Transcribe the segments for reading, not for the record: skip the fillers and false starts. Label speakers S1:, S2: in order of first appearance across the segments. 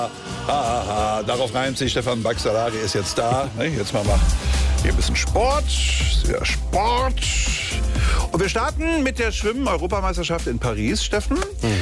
S1: Darauf reimt sich. Stefan Baxalari ist jetzt da. Jetzt mal hier ein bisschen Sport. Ja, Sport. Und wir starten mit der Schwimmen-Europameisterschaft in Paris, Steffen.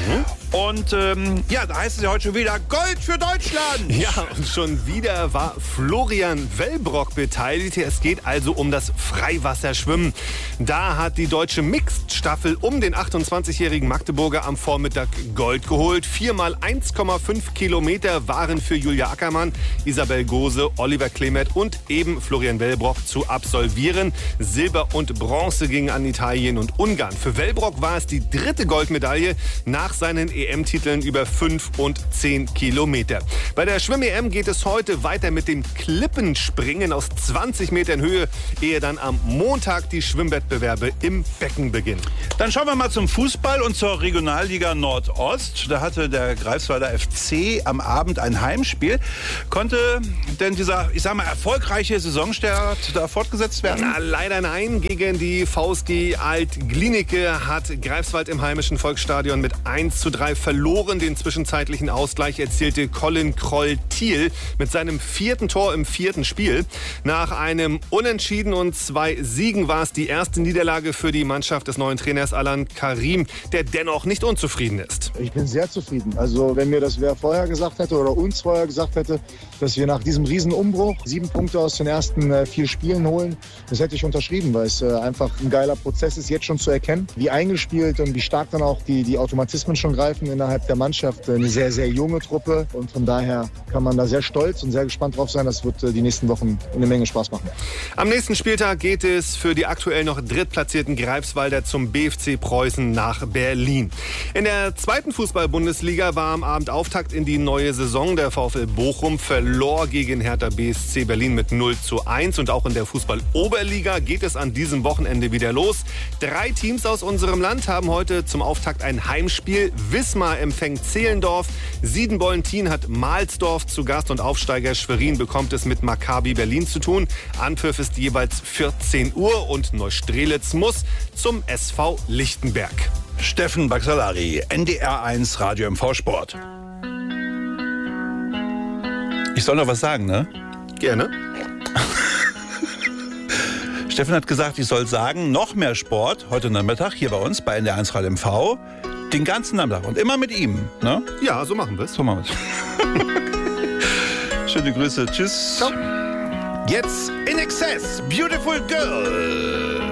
S1: Und da heißt es ja heute schon wieder Gold für Deutschland.
S2: Ja, und schon wieder war Florian Wellbrock beteiligt. Es geht also um das Freiwasserschwimmen. Da hat die deutsche Mixed-Staffel um den 28-jährigen Magdeburger am Vormittag Gold geholt. 4 mal 1,5 Kilometer waren für Julia Ackermann, Isabel Gose, Oliver Klemet und eben Florian Wellbrock zu absolvieren. Silber und Bronze gingen an Italien und Ungarn. Für Wellbrock war es die 3. Goldmedaille nach seinen EM-Titeln über 5 und 10 Kilometer. Bei der Schwimm-EM geht es heute weiter mit dem Klippenspringen aus 20 Metern Höhe, ehe dann am Montag die Schwimmwettbewerbe im Becken beginnen.
S1: Dann schauen wir mal zum Fußball und zur Regionalliga Nordost. Da hatte der Greifswalder FC am Abend ein Heimspiel. Konnte denn dieser, erfolgreiche Saisonstart da fortgesetzt werden?
S2: Na, leider nein. Gegen die VSG Alt-Glienicke hat Greifswald im heimischen Volksstadion mit 1:3 verloren. Den zwischenzeitlichen Ausgleich erzielte Colin Kroll-Thiel mit seinem 4. Tor im 4. Spiel. Nach einem Unentschieden und 2 Siegen war es die erste Niederlage für die Mannschaft des neuen Trainers Alan Karim, der dennoch nicht unzufrieden ist.
S3: Ich bin sehr zufrieden. Also wenn mir das wer vorher gesagt hätte oder uns vorher gesagt hätte, dass wir nach diesem Riesenumbruch 7 Punkte aus den ersten 4 Spielen holen, das hätte ich unterschrieben, weil es einfach ein geiler Prozess ist, jetzt schon zu erkennen, wie eingespielt und wie stark dann auch die Automatismen schon greifen innerhalb der Mannschaft. Eine sehr, sehr junge Truppe und von daher kann man da sehr stolz und sehr gespannt drauf sein. Das wird die nächsten Wochen eine Menge Spaß machen.
S2: Am nächsten Spieltag geht es für die aktuell noch drittplatzierten Greifswalder zum BFC Preußen nach Berlin. In der 2. Fußball-Bundesliga war am Abend Auftakt in die neue Saison. Der VfL Bochum verlor gegen Hertha BSC Berlin mit 0:1. Und auch in der Fußball-Oberliga geht es an diesem Wochenende wieder los. 3 Teams aus unserem Land haben heute zum Auftakt ein Heimspiel. Wismar empfängt Zehlendorf, Siedenbollentin hat Mahlsdorf zu Gast und Aufsteiger Schwerin bekommt es mit Maccabi Berlin zu tun. Anpfiff ist jeweils 14 Uhr und Neustrelitz muss zum SV Lichtenberg.
S1: Steffen Baxalari, NDR 1 Radio MV Sport. Ich soll noch was sagen, ne?
S2: Gerne.
S1: Steffen hat gesagt, ich soll sagen, noch mehr Sport heute Nachmittag hier bei uns bei NDR 1 Radio MV. Den ganzen Nachmittag und immer mit ihm, ne?
S2: Ja, so machen wir es.
S1: So machen wir es. Schöne Grüße, tschüss.
S2: Ciao.
S1: Jetzt In Excess, Beautiful Girl.